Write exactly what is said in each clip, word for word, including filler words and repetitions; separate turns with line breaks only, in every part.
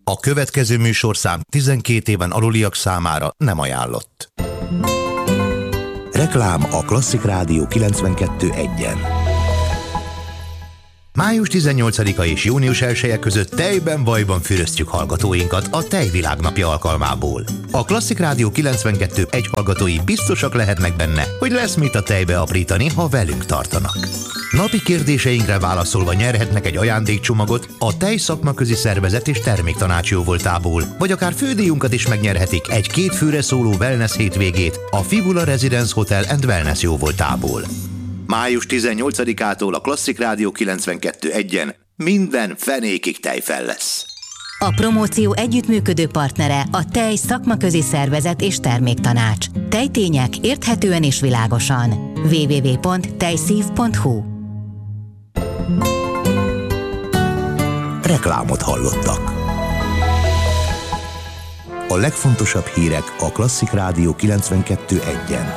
A következő műsorszám tizenkét éven aluliak számára nem ajánlott. Reklám a Klasszik Rádió kilencvenkettő egyen. május tizennyolcadika és június elseje között tejben vajban füröztjük hallgatóinkat a Tejvilágnapja alkalmából. A Klasszik Rádió kilencvenkettő egy hallgatói biztosak lehetnek benne, hogy lesz mit a tejbe aprítani, ha velünk tartanak. Napi kérdéseinkre válaszolva nyerhetnek egy ajándékcsomagot a Tej Szakmaközi Szervezet és Terméktanács jóvoltából, vagy akár fődíjunkat is megnyerhetik egy két főre szóló wellness hétvégét a Fibula Residence Hotel and Wellness jóvoltából. május tizennyolcadikától a Klasszik Rádió kilencvenkettő egyen minden fenékig tejfel lesz.
A promóció együttműködő partnere a Tej Szakmaközi Szervezet és Terméktanács. Tejtények érthetően és világosan. double-u double-u double-u pont tejszív pont hu.
Reklámot hallottak. A legfontosabb hírek a Klasszik Rádió kilencvenkettő egyen.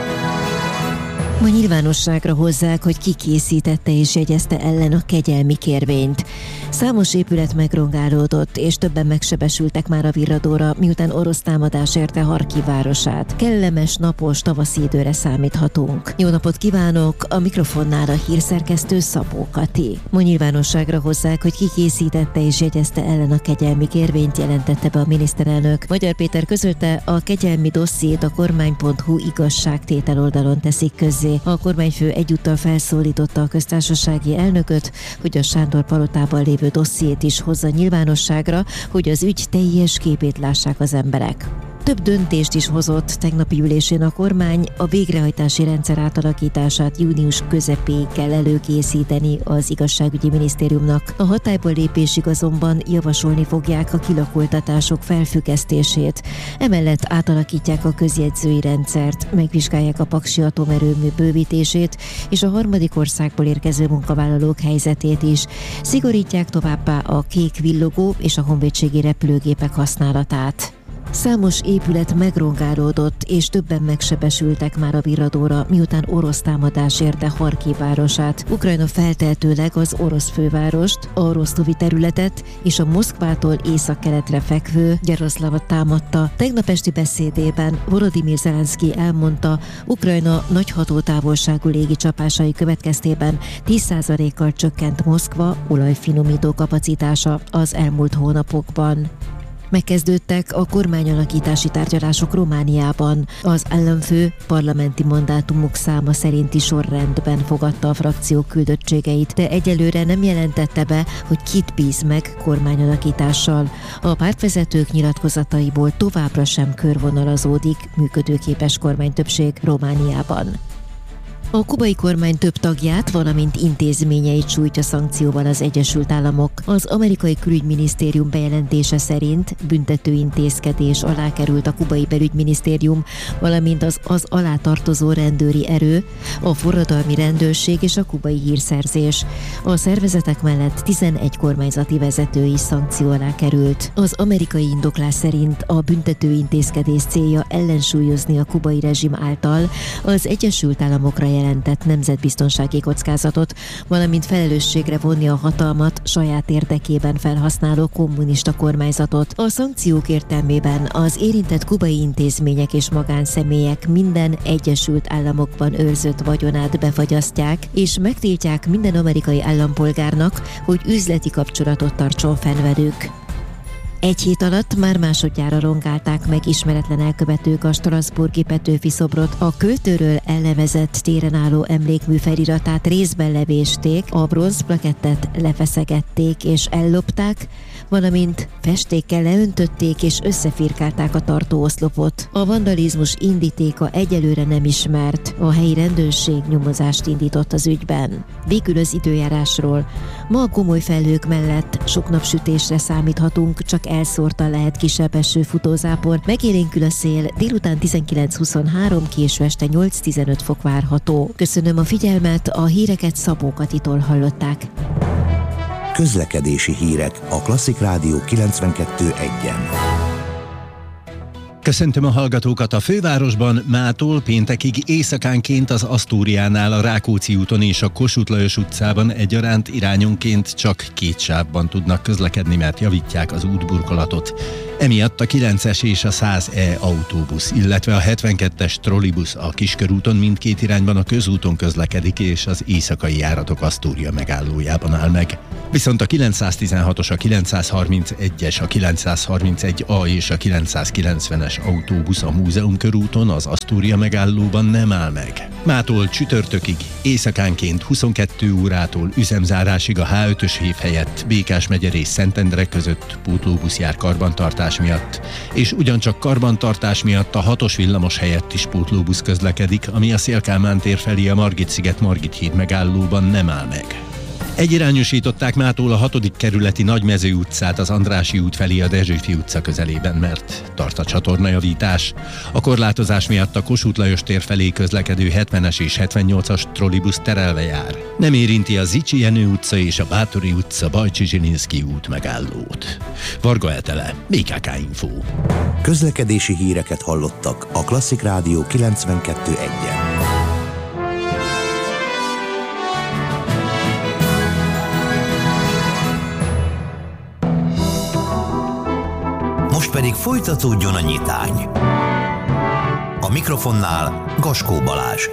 Ma nyilvánosságra hozzák, hogy ki készítette és jegyezte ellen a kegyelmi kérvényt. Számos épület megrongálódott, és többen megsebesültek már a virradóra, miután orosz támadás érte Harkiv városát. Kellemes, napos, tavaszi időre számíthatunk. Jó napot kívánok! A mikrofonnál a hírszerkesztő Szabó Kati. Ma nyilvánosságra hozzák, hogy ki készítette és jegyezte ellen a kegyelmi kérvényt, jelentette be a miniszterelnök. Magyar Péter közölte, a kegyelmi dossziét a kormány pont hu igazságtétel oldalon teszik közzé. A kormányfő egyúttal felszólította a köztársasági elnököt, hogy a Sándor palotában lévő dossziét is hozza nyilvánosságra, hogy az ügy teljes képét lássák az emberek. Több döntést is hozott tegnapi ülésén a kormány, a végrehajtási rendszer átalakítását június közepéig kell előkészíteni az igazságügyi minisztériumnak. A hatályba lépésig azonban javasolni fogják a kilakoltatások felfüggesztését. Emellett átalakítják a közjegyzői rendszert, megvizsgálják a paksi atomerőmű bővítését és a harmadik országból érkező munkavállalók helyzetét is. Szigorítják továbbá a kék villogó és a honvédségi repülőgépek használatát. Számos épület megrongálódott, és többen megsebesültek már a virradóra, miután orosz támadás érte Harkiv városát. Ukrajna feltehetőleg az orosz fővárost, a rosztovi területet és a Moszkvától északkeletre fekvő Gyaroszlavot támadta. Tegnap esti beszédében Volodymyr Zelenszkij elmondta, Ukrajna nagy hatótávolságú légi csapásai következtében tíz százalékkal csökkent Moszkva olajfinomító kapacitása az elmúlt hónapokban. Megkezdődtek a kormányalakítási tárgyalások Romániában. Az államfő parlamenti mandátumok száma szerinti sorrendben fogadta a frakciók küldöttségeit, de egyelőre nem jelentette be, hogy kit bíz meg kormányalakítással. A pártvezetők nyilatkozataiból továbbra sem körvonalazódik működőképes kormánytöbbség Romániában. A kubai kormány több tagját, valamint intézményeit sújtja szankcióval az Egyesült Államok. Az amerikai külügyminisztérium bejelentése szerint büntető intézkedés alá került a kubai belügyminisztérium, valamint az az alá tartozó rendőri erő, a forradalmi rendőrség és a kubai hírszerzés. A szervezetek mellett tizenegy kormányzati vezető is szankció alá került. Az amerikai indoklás szerint a büntető intézkedés célja ellensúlyozni a kubai rezsim által az Egyesült Államokra jelentett nemzetbiztonsági kockázatot, valamint felelősségre vonni a hatalmat saját érdekében felhasználó kommunista kormányzatot. A szankciók értelmében az érintett kubai intézmények és magánszemélyek minden Egyesült Államokban őrzött vagyonát befagyasztják, és megtiltják minden amerikai állampolgárnak, hogy üzleti kapcsolatot tartson fenn velük. Egy hét alatt már másodjára rongálták meg ismeretlen elkövetők a strasbourgi Petőfi szobrot. A költőről elnevezett téren álló emlékmű feliratát részben levésték, a bronzplakettet lefeszegették és ellopták, valamint festékkel leöntötték és összefirkálták a tartóoszlopot. A vandalizmus indítéka egyelőre nem ismert. A helyi rendőrség nyomozást indított az ügyben. Végül az időjárásról. Ma a komoly felhők mellett sok napsütésre számíthatunk, csak elszórtan lehet kisebb eső, futózápor, megélénkül a szél, délután tizenkilenc huszonhárom, késő este nyolc-tizenöt fok várható. Köszönöm a figyelmet, a híreket Szabó Katitól hallották.
Közlekedési hírek a Klasszik Rádió kilencvenkettő egyen.
Köszöntöm a hallgatókat. A fővárosban mától péntekig éjszakánként az Asztúriánál, a Rákóczi úton és a Kossuth Lajos utcában egyaránt irányonként csak két sávban tudnak közlekedni, mert javítják az útburkolatot. Emiatt a kilences és a száz E autóbusz, illetve a hetvenkettes trollibusz a Kiskörúton mindkét irányban a közúton közlekedik, és az éjszakai járatok Asztúria megállójában áll meg. Viszont a kilencszáztizenhatos, a kilencszázharmincegyes, a kilencszázharmincegy A és a kilencszázkilencvenes autóbusz a Múzeum körúton, az Asztúria megállóban nem áll meg. Mától csütörtökig, éjszakánként huszonkettő órától üzemzárásig a H ötös hév helyett Békás-megye és Szentendre között pótlóbusz jár karbantartás miatt, és ugyancsak karbantartás miatt a hatos villamos helyett is pótlóbusz közlekedik, ami a Széll-Kálmán tér felé a Margit-sziget-Margit híd megállóban nem áll meg. Egyirányosították mától a hatodik kerületi Nagymező utcát az Andrássy út felé a Dezsőfi utca közelében, mert tart a csatornajavítás. A korlátozás miatt a Kossuth Lajos tér felé közlekedő hetvenes és hetvennyolcas trollibusz terelve jár. Nem érinti a Zichy Jenő utca és a Báthori utca Bajcsi Zsilinszky út megállót. Varga Etele, bé ká ká Info.
Közlekedési híreket hallottak a Klasszik Rádió kilencvenkettő egyen. Most pedig folytatódjon a nyitány. A mikrofonnál Gaskó Balázs.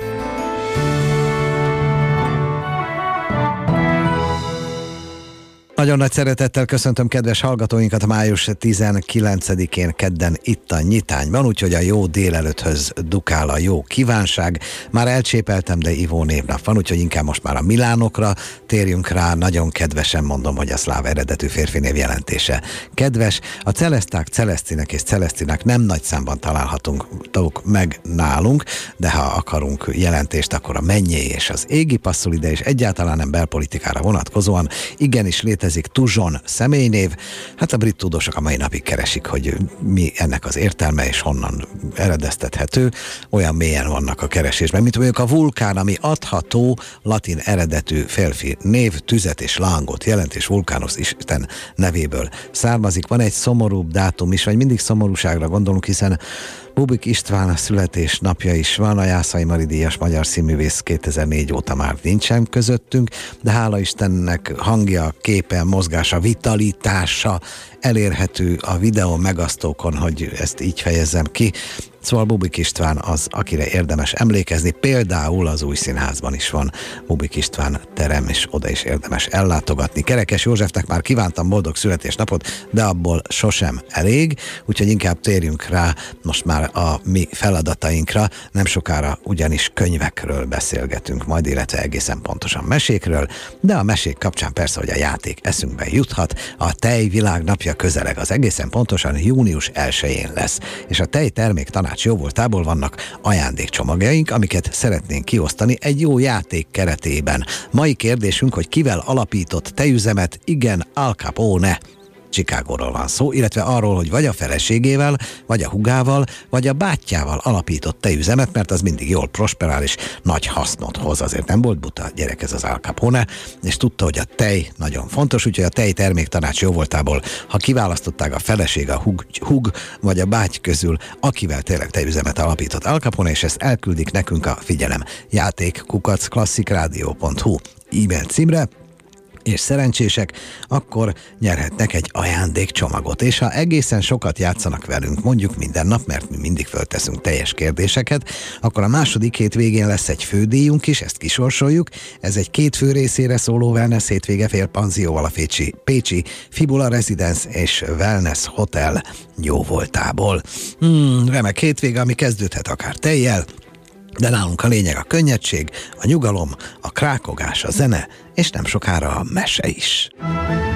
Nagyon nagy szeretettel köszöntöm kedves hallgatóinkat a május tizenkilencedikén kedden itt a nyitányban, úgyhogy a jó délelőtthöz dukál a jó kívánság. Már elcsépeltem, de Ivó névnap van, úgyhogy inkább most már a Milánokra térjünk rá. Nagyon kedvesen mondom, hogy a szláv eredetű férfinév jelentése kedves. A Celeszták, Celesztinek és Celesztinak nem nagy számban találhatunk meg nálunk, de ha akarunk jelentést, akkor a mennyei és az égi passzol ide, és egyáltalán nem belpolitikára vonatkozóan igenis létezik Tuzson személynév. Hát a brit tudósok a mai napig keresik, hogy mi ennek az értelme és honnan eredeztethető. Olyan mélyen vannak a keresésben, mint mondjuk a vulkán, ami adható latin eredetű férfi név, tüzet és lángot jelent, és vulkánusz Isten nevéből származik. Van egy szomorúbb dátum is, vagy mindig szomorúságra gondolunk, hiszen Bubik István születésnapja is van, a Jászai Mari díjas magyar színművész kétezer-négy óta már nincsen közöttünk, de hála Istennek hangja, képe, mozgása, vitalitása elérhető a videó megasztókon, hogy ezt így fejezzem ki. Szóval Bubik István az, akire érdemes emlékezni, például az Új Színházban is van Bubik István terem, és oda is érdemes ellátogatni. Kerekes Józsefnek már kívántam boldog születésnapot, de abból sosem elég, úgyhogy inkább térjünk rá most már a mi feladatainkra. Nem sokára ugyanis könyvekről beszélgetünk majd, illetve egészen pontosan mesékről, de a mesék kapcsán persze, hogy a játék eszünkbe juthat. A tej világnapja közeleg, az egészen pontosan június elsején lesz, és a tej termék tanács jóvoltából vannak ajándékcsomagjaink, amiket szeretnénk kiosztani egy jó játék keretében. Mai kérdésünk, hogy kivel alapított tejüzemet? Igen, Al Capone. Chicagóról van szó, illetve arról, hogy vagy a feleségével, vagy a hugával, vagy a bátyjával alapított tejüzemet, mert az mindig jól prosperál és nagy hasznot hoz. Azért nem volt buta gyerek ez az Al Capone, és tudta, hogy a tej nagyon fontos, úgyhogy a tej terméktanács jóvoltából, ha kiválasztották a feleség, a hug, hug vagy a báty közül, akivel tényleg tejüzemet alapított Al Capone, és ezt elküldik nekünk a figyelem játék kukac klasszikrádió pont hu e-mail címre, és szerencsések, akkor nyerhetnek egy ajándékcsomagot. És ha egészen sokat játszanak velünk, mondjuk minden nap, mert mi mindig fölteszünk teljes kérdéseket, akkor a második hét végén lesz egy fődíjunk is, ezt kisorsoljuk. Ez egy két fő részére szóló wellness hétvége félpanzióval a Pécsi, Pécsi Fibula Residence és Wellness Hotel jóvoltából. Hmm, remek hétvége, ami kezdődhet akár tejjel, de nálunk a lényeg a könnyedség, a nyugalom, a krákogás, a zene, és nem sokára a mese is.